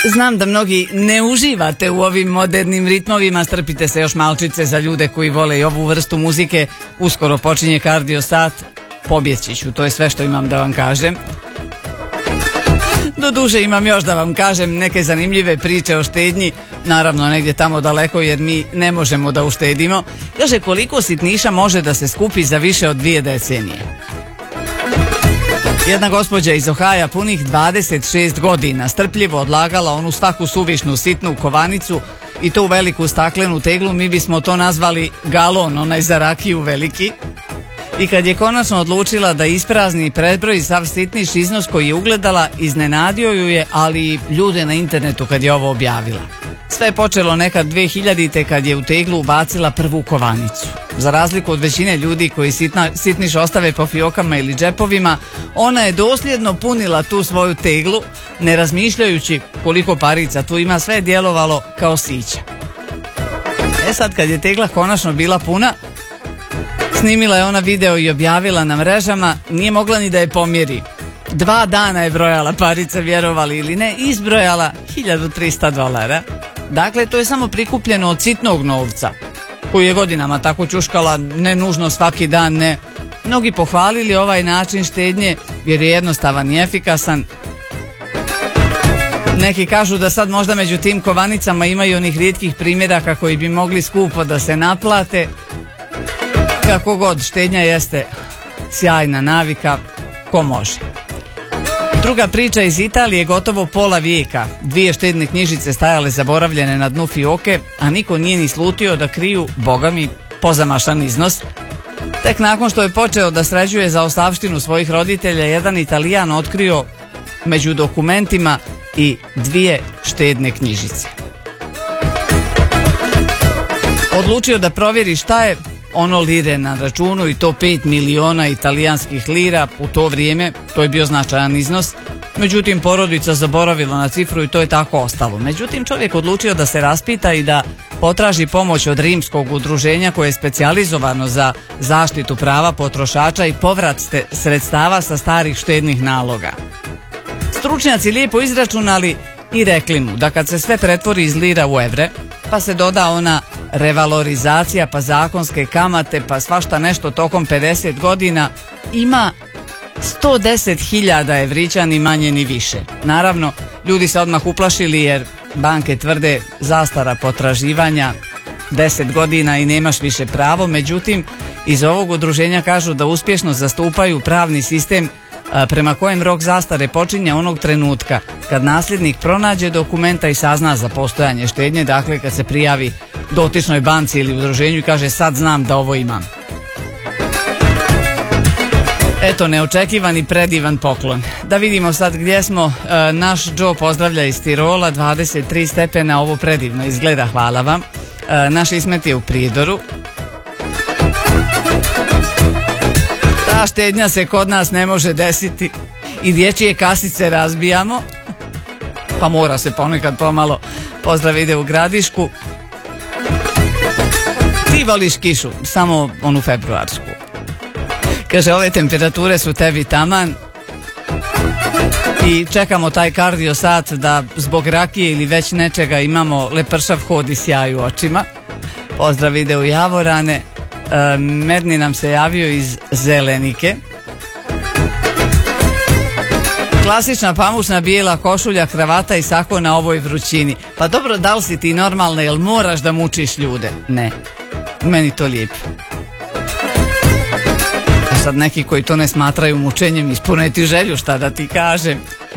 Znam da mnogi ne uživate u ovim modernim ritmovima, strpite se još malčice za ljude koji vole i ovu vrstu muzike. Uskoro počinje kardio sat, pobjeći ću, to je sve što imam da vam kažem. Doduše imam još da vam kažem neke zanimljive priče o štednji, naravno negdje tamo daleko jer mi ne možemo da uštedimo. Kaže koliko sitniša može da se skupi za više od 2 decenije. Jedna gospođa iz Ohaja punih 26 godina strpljivo odlagala onu svaku suvišnu sitnu kovanicu i to u veliku staklenu teglu, mi bismo to nazvali galon, onaj za rakiju veliki. I kad je konačno odlučila da isprazni i prebroji sav sitniš iznos koji je ugledala, iznenadio ju je, ali i ljude na internetu kad je ovo objavila. Sve je počelo nekad 2000-te kad je u teglu ubacila prvu kovanicu. Za razliku od većine ljudi koji sitniš ostave po fiokama ili džepovima, ona je dosljedno punila tu svoju teglu, ne razmišljajući koliko parica tu ima, sve je djelovalo kao sića. Sad kad je tegla konačno bila puna, snimila je ona video i objavila na mrežama, nije mogla ni da je pomjeri. 2 dana je brojala parice, vjerovali ili ne, izbrojala $1300. Dakle, to je samo prikupljeno od sitnog novca, koji je godinama tako čuškala, ne nužno svaki dan, ne. Mnogi pohvalili ovaj način štednje jer je jednostavan i efikasan. Neki kažu da sad možda među tim kovanicama imaju onih rijetkih primjeraka koji bi mogli skupo da se naplate. Kako god, štednja jeste sjajna navika, ko može. Druga priča iz Italije, gotovo pola vijeka. 2 štedne knjižice stajale zaboravljene na dnu fioke, a niko nije ni slutio da kriju, boga mi, pozamašan iznos. Tek nakon što je počeo da sređuje zaostavštinu svojih roditelja, jedan Italijan otkrio među dokumentima i 2 štedne knjižice. Odlučio da provjeri šta je ono lire na računu i to 5 miliona italijanskih lira u to vrijeme, to je bio značajan iznos. Međutim, porodica zaboravila na cifru i to je tako ostalo. Međutim, čovjek odlučio da se raspita i da potraži pomoć od rimskog udruženja koje je specijalizovano za zaštitu prava potrošača i povrat sredstava sa starih štednih naloga. Stručnjaci lijepo izračunali i rekli mu da kad se sve pretvori iz lira u evre, pa se doda ona revalorizacija, pa zakonske kamate, pa svašta nešto tokom 50 godina, ima 110.000 evrića, ni manje ni više. Naravno, ljudi se odmah uplašili jer banke tvrde zastara potraživanja 10 godina i nemaš više pravo. Međutim, iz ovog udruženja kažu da uspješno zastupaju pravni sistem prema kojem rok zastare počinje onog trenutka kad nasljednik pronađe dokumenta i sazna za postojanje štednje, dakle kad se prijavi dotičnoj banci ili udruženju i kaže sad znam da ovo imam. Eto, neočekivani predivan poklon. Da vidimo sad gdje smo. Naš Joe pozdravlja iz Tirola, 23 stepena, ovo predivno izgleda, hvala vam. Naš Ismet je u Prijedoru. Ta štednja se kod nas ne može desiti i dječje kasice razbijamo, pa mora se ponekad pomalo. Pozdrav ide u Gradišku. Ti voliš kišu, samo onu februarsku. Kaže, ove temperature su tebi taman i čekamo taj kardio sat da zbog rakije ili već nečega imamo lepršav hod i sjaj u očima. Pozdrav ide u Javorane. Medni nam se javio iz Zelenike. Klasična pamučna bijela košulja, kravata i sako na ovoj vrućini. Pa dobro, da li si ti normalna, jel moraš da mučiš ljude? Ne, meni to lijepo. A sad neki koji to ne smatraju mučenjem, ispune ti želju, šta da ti kažem.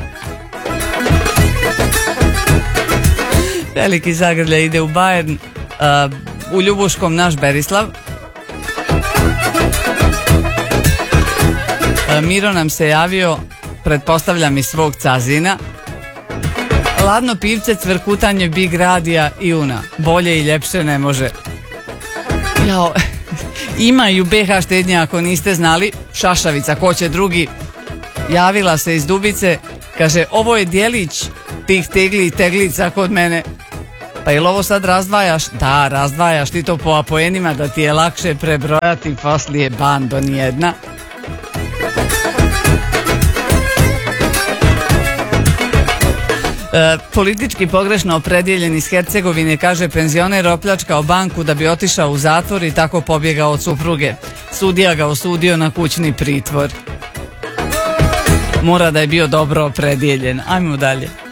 Veliki zagrljaj ide u Bayern. U Ljubuškom naš Berislav. Miro nam se javio, pretpostavljam iz svog Cazina. Ladno pivce, cvrkutanje Big Radija i Una. Bolje i ljepše ne može. Jao, ima i u BH štednja, ako niste znali. Šašavica, ko će drugi. Javila se iz Dubice, kaže, ovo je dijelić tih tegli i teglica kod mene. Pa jel ovo sad razdvajaš? Da, razdvajaš ti to po apoenima da ti je lakše prebrojati, poslije bando nijedna. Politički pogrešno opredjeljen iz Hercegovine, kaže penzioner, opljačkao banku da bi otišao u zatvor i tako pobjegao od supruge. Sudija ga osudio na kućni pritvor. Mora da je bio dobro opredjeljen. Ajmo dalje.